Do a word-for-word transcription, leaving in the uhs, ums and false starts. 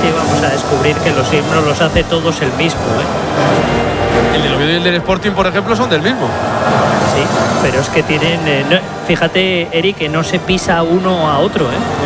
si vamos a descubrir que los himnos los hace todos el mismo, ¿eh? El del Oviedo y el del Sporting, por ejemplo, son del mismo. Sí, pero es que tienen... Eh, no, fíjate, Eric, que no se pisa uno a otro, ¿eh?